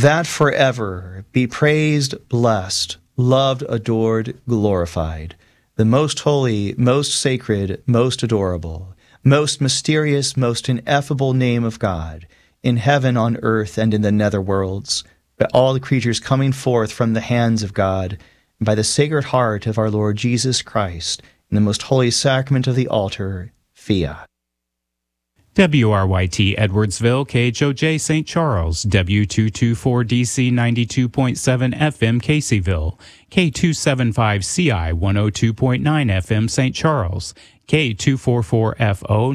that forever be praised, blessed, loved, adored, glorified, the most holy, most sacred, most adorable, most mysterious, most ineffable name of God, in heaven, on earth, and in the nether worlds, by all the creatures coming forth from the hands of God, and by the Sacred Heart of our Lord Jesus Christ, in the most holy sacrament of the altar, Fiat. WRYT Edwardsville, KHOJ St. Charles, W224DC 92.7 FM Caseyville, K275CI 102.9 FM St. Charles, K244FO